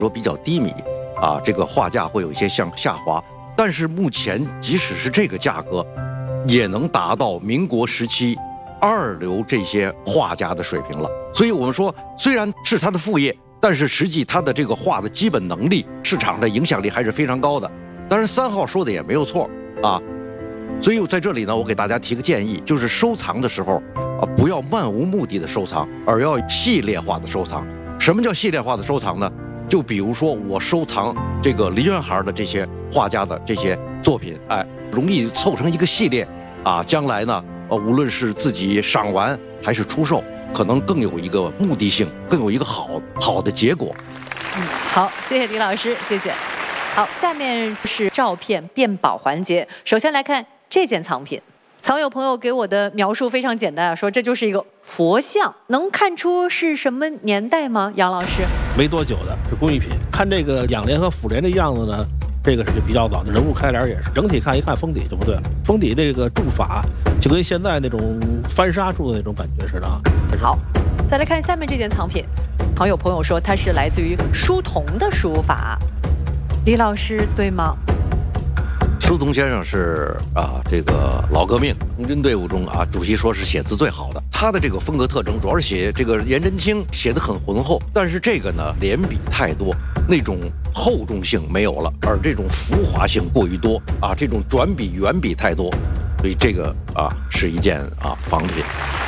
说比较低迷，这个画价会有一些向下滑。但是目前即使是这个价格，也能达到民国时期2流这些画家的水平了。所以我们说，虽然是他的副业，但是实际他的这个画的基本能力、市场的影响力还是非常高的。当然，3号说的也没有错啊。所以在这里呢，我给大家提个建议，就是收藏的时候不要漫无目的的收藏，而要系列化的收藏。什么叫系列化的收藏呢？就比如说我收藏这个梨园行的这些画家的这些作品，容易凑成一个系列将来呢，无论是自己赏玩还是出售，可能更有一个目的性，更有一个好的结果。 好，谢谢李老师，谢谢。好，下面是照片辨宝环节。首先来看这件藏品，藏友朋友给我的描述非常简单说这就是一个佛像，能看出是什么年代吗？杨老师， 没多久的，是工艺品。看这个仰莲和俯莲的样子呢，这个是比较早的，人物开脸也是。整体看一看封底就不对了，封底这个铸法就跟现在那种翻砂铸的那种感觉似的。 好，再来看下面这件藏品，藏友朋友说它是来自于书童的书法，李老师对吗？ 书童先生是这个老革命童军队伍中主席说是写字最好的。他的这个风格特征主要是写这个颜真卿写得很浑厚，但是这个呢连笔太多，那种厚重性没有了，而这种浮华性过于多这种转笔圆笔太多，所以这个是一件仿品。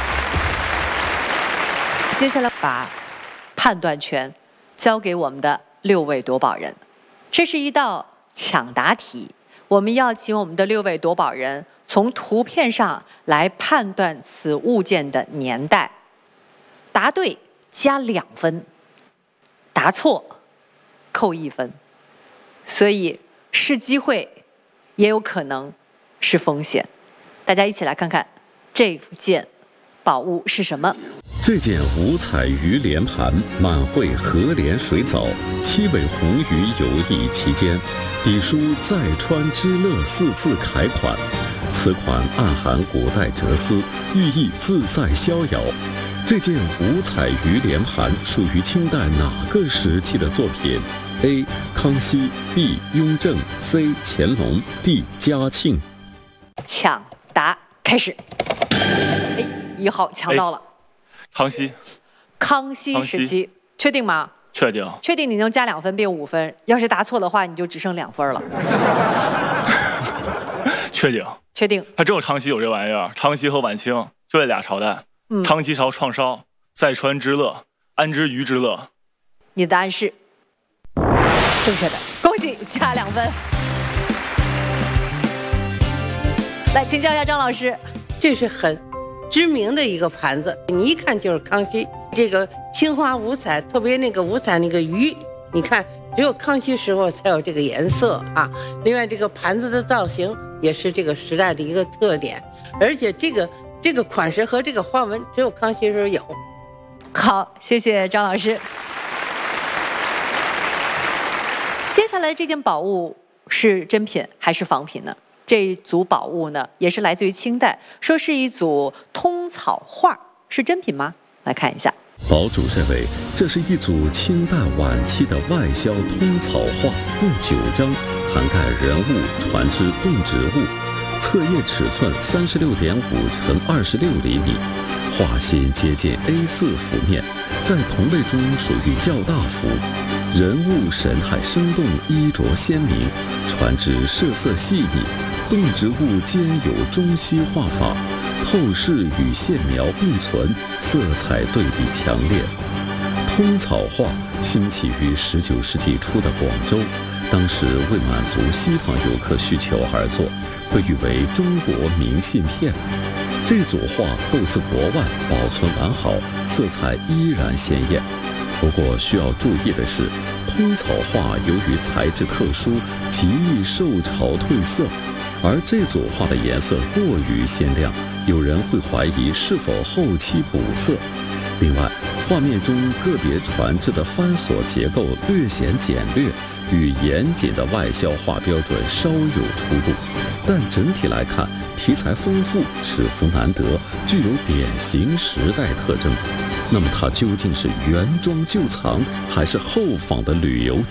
接下来把判断权交给我们的6位夺宝人，这是一道抢答题。我们要请我们的6位夺宝人从图片上来判断此物件的年代，答对加2分，答错扣1分。所以是机会，也有可能是风险。大家一起来看看这件宝物是什么。 这件五彩鱼莲盘满绘荷莲水藻，7尾红鱼游弋其间，笔书在川之乐4字楷款。此款暗含古代哲思，寓意自在逍遥。这件五彩鱼莲盘属于清代哪个时期的作品 ？A. 康熙 B. 雍正 C. 乾隆 D. 嘉庆。 抢答开始。1号抢到了。康熙时期，确定吗？ 确定。 确定你能加2分变5分，要是答错的话，你就只剩2分了。 确定。 确定。 还真有康熙有这玩意儿，康熙和晚清就这俩朝代。康熙朝创烧，在川之乐，安知鱼之乐。 你的答案是正确的，恭喜加2分。来，请教一下张老师。 这是很知名的一个盘子，你一看就是康熙。这个青花五彩，特别那个五彩那个鱼，你看只有康熙时候才有这个颜色另外这个盘子的造型也是这个时代的一个特点，而且这个款式和这个花纹只有康熙时候有。 好，谢谢张老师。接下来这件宝物是真品还是仿品呢？这一组宝物呢，也是来自于清代，说是一组通草画，是真品吗？来看一下。 宝主认为这是一组清代晚期的外销通草画，共9张，涵盖人物、船只、动植物，册页尺寸36.5乘26厘米，画心接近 A4 幅面，在同类中属于较大幅。人物神态生动，衣着鲜明，船只设色细腻，动植物兼有中西画法，透视与线描并存，色彩对比强烈。通草画兴起于19世纪初的广州，当时为满足西方游客需求而作，被誉为中国明信片。这组画购自国外，保存完好，色彩依然鲜艳。不过需要注意的是，通草画由于材质特殊，极易受潮褪色，而这组画的颜色过于鲜亮，有人会怀疑是否后期补色。另外，画面中个别船只的翻锁结构略显简略，与严谨的外销画标准稍有出入，但整体来看，题材丰富，尺幅难得，具有典型时代特征。那么它究竟是原装旧藏，还是后仿的旅游